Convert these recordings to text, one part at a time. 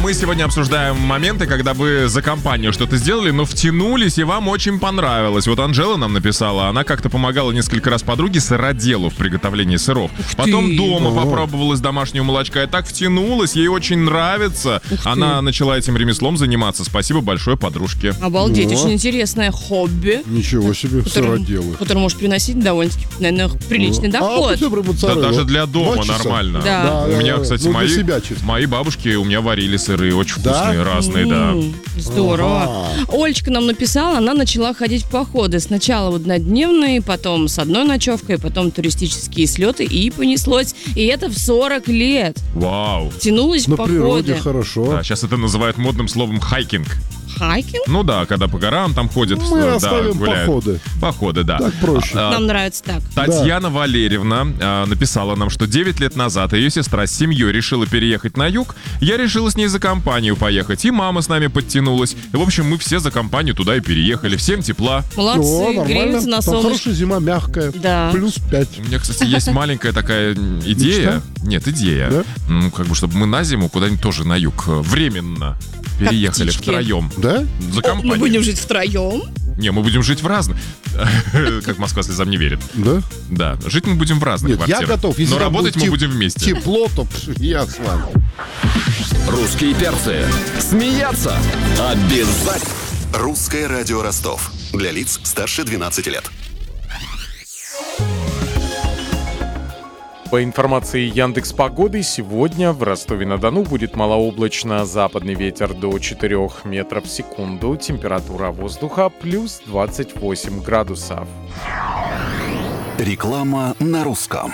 мы сегодня обсуждаем моменты, когда вы за компанию что-то сделали, но втянулись, и вам очень понравилось. Вот Анжела нам написала, она как-то помогала несколько раз подруге сыроделу в приготовлении сыров. Потом дома попробовала из домашнего молочка и так втянулась, ей очень нравится. Она начала этим ремеслом заниматься. Спасибо большое подружке. Обалдеть, очень интересное хобби. Ничего себе, сыроделы. Который может приносить довольно-таки, наверное, приличный доход. Да, даже для дома нормально. Да. У меня, кстати, мои бабушки у меня варили сыры, очень вкусные, разные, да. Здорово. Олечка нам написала, она начала ходить в походы. Сначала однодневные, потом с одной ночевкой, потом туристические слеты, и понеслось. И это в 40 лет. Вау. Тянулась в походы. На природе хорошо. Да, сейчас это называют модным словом хайкинг. Хайкинг? Ну да, когда по горам там ходят. Мы оставим гуляют. Походы. Походы, да. Так проще. Нам нравится так. Татьяна Валерьевна написала нам, что 9 лет назад ее сестра с семьей решила переехать на юг. Я решила с ней за компанию поехать. И мама с нами подтянулась. И, в общем, мы все за компанию туда и переехали. Всем тепла. Молодцы, греются на Там солнышке. хорошая зима, мягкая. Да. Плюс 5. У меня, кстати, есть маленькая такая идея. Нет, идея. Да? Ну, как бы, чтобы мы на зиму куда-нибудь тоже на юг временно переехали втроем. Да? За компанию. Мы будем жить втроем? Не, мы будем жить в разных. Как Москва слезам не верит. Да? Да, жить мы будем в разных Нет, квартирах. я готов. Если но там работать будет мы будем вместе. Тепло, то я с вами. Русские перцы. Смеяться обязательно. Русское радио Ростов. Для лиц старше 12 лет. По информации Яндекс.Погоды, сегодня в Ростове-на-Дону будет малооблачно, западный ветер до 4 метров в секунду, температура воздуха плюс 28 градусов. Реклама на русском.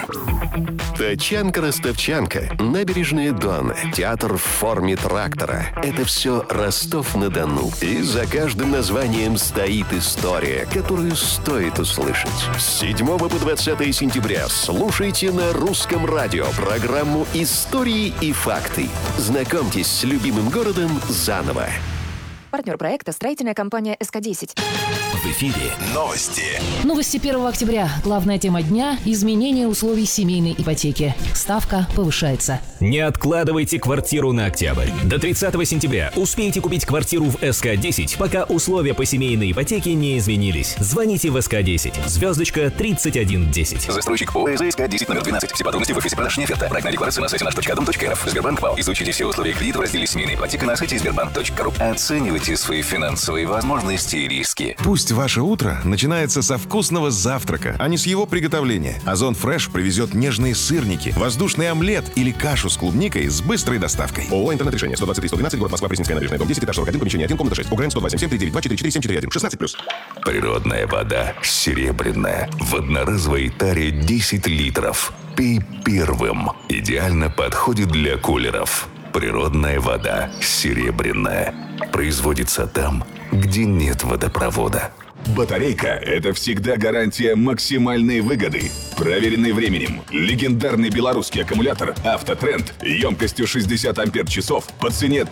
Тачанка-ростовчанка, набережные Доны, театр в форме трактора. Это все Ростов-на-Дону. И за каждым названием стоит история, которую стоит услышать. С 7 по 20 сентября слушайте на русском радио программу «Истории и факты». Знакомьтесь с любимым городом заново. Партнер проекта — строительная компания СК-10. В эфире новости. Новости 1 октября. Главная тема дня – изменение условий семейной ипотеки. Ставка повышается. Не откладывайте квартиру на октябрь. До 30 сентября успейте купить квартиру в СК-10, пока условия по семейной ипотеке не изменились. Звоните в СК-10, звездочка 3110. Застройщик ПО СК-10 номер 12. Все подробности в офисе продаж оферта. Проектная декларация на сайте наш.дом.рф. Сбербанк ПАО. Изучите все условия кредита в разделе семейная ипотека на сайте сбербанк.ру. Оценивайте свои финансовые возможности и риски. Пусть ваше утро начинается со вкусного завтрака, а не с его приготовления. Озон Фреш привезет нежные сырники, воздушный омлет или кашу с клубникой с быстрой доставкой. ООО «Интернет-решение». 123-112, город Москва, Пресненская набережная, дом 10, этаж 41, помещение 1, комната 6. УГРН 102-7739-244-741. 16+. Природная вода серебряная. В одноразовой таре 10 литров. Пей первым. Идеально подходит для кулеров. Природная вода серебряная. Производится там, где нет водопровода. Батарейка – это всегда гарантия максимальной выгоды. Проверенный временем. Легендарный белорусский аккумулятор «Автотренд» емкостью 60 ампер-часов по цене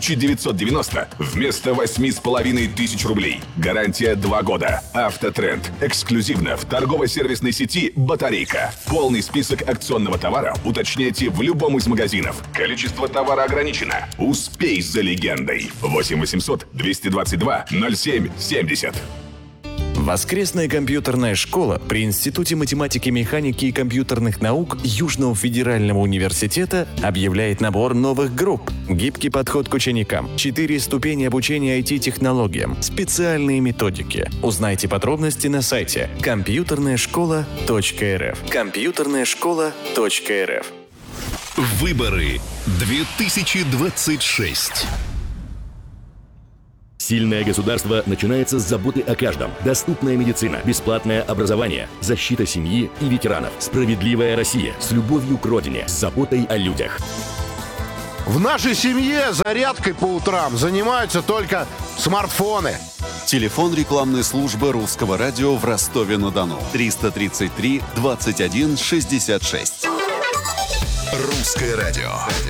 3990 вместо 8500 рублей. Гарантия 2 года. «Автотренд» эксклюзивно в торгово-сервисной сети «Батарейка». Полный список акционного товара уточняйте в любом из магазинов. Количество товара ограничено. Успей за легендой. 8 800 222 07 70. Воскресная компьютерная школа при Институте математики, механики и компьютерных наук Южного федерального университета объявляет набор новых групп. Гибкий подход к ученикам, 4 ступени обучения IT-технологиям, специальные методики. Узнайте подробности на сайте компьютерная-школа.рф. Компьютерная-школа.рф. Выборы 2026. Сильное государство начинается с заботы о каждом. Доступная медицина, бесплатное образование, защита семьи и ветеранов. Справедливая Россия с любовью к родине, с заботой о людях. В нашей семье зарядкой по утрам занимаются только смартфоны. Телефон рекламной службы русского радио в Ростове-на-Дону. 333 21 66. Русское радио.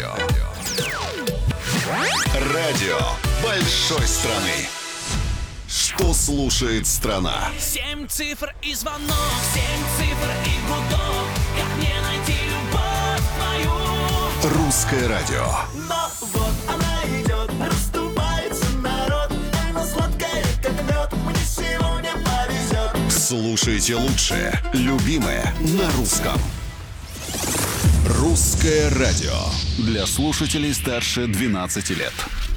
Радио большой страны. Что слушает страна? 7 цифр и звонок, 7 цифр и гудок. Как мне найти любовь твою? Русское радио. Но вот она идет. Слушайте лучшее, любимое на русском. Русское радио для слушателей старше 12 лет.